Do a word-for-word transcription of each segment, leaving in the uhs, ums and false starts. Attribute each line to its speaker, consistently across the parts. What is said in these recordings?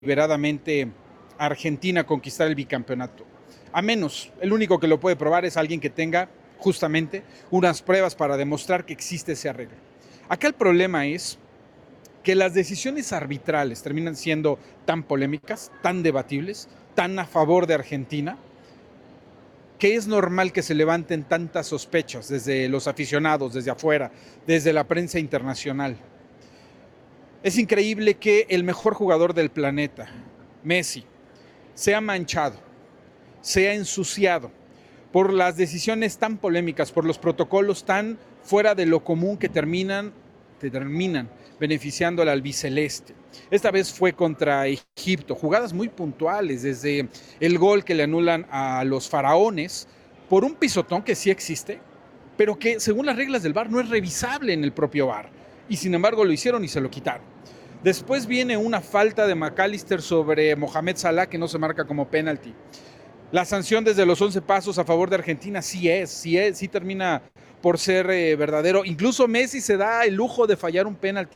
Speaker 1: deliberadamente a Argentina conquistar el bicampeonato. A menos, el único que lo puede probar es alguien que tenga justamente unas pruebas para demostrar que existe ese arreglo. Acá el problema es que las decisiones arbitrales terminan siendo tan polémicas, tan debatibles, tan a favor de Argentina, que es normal que se levanten tantas sospechas desde los aficionados, desde afuera, desde la prensa internacional. Es increíble que el mejor jugador del planeta, Messi, sea manchado, sea ensuciado por las decisiones tan polémicas, por los protocolos tan fuera de lo común que terminan, que terminan beneficiando al albiceleste. Esta vez fue contra Egipto, jugadas muy puntuales, desde el gol que le anulan a los faraones por un pisotón que sí existe, pero que según las reglas del V A R no es revisable en el propio V A R. Y sin embargo lo hicieron y se lo quitaron. Después viene una falta de McAllister sobre Mohamed Salah que no se marca como penalti. La sanción desde los once pasos a favor de Argentina sí es, sí es, sí termina por ser eh, verdadero. Incluso Messi se da el lujo de fallar un penalti.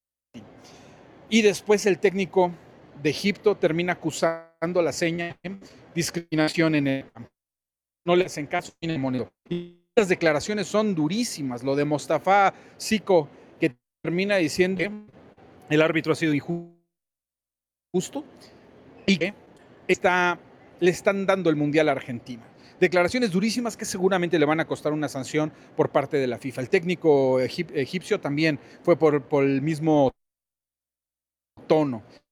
Speaker 1: Y después el técnico de Egipto termina acusando la seña de discriminación en el campo. No le hacen caso en el monedero. Y las declaraciones son durísimas. Lo de Mostafa Siko, que termina diciendo que el árbitro ha sido injusto y que está, le están dando el Mundial a Argentina. Declaraciones durísimas que seguramente le van a costar una sanción por parte de la FIFA. El técnico egip- egipcio también fue por, por el mismo tono.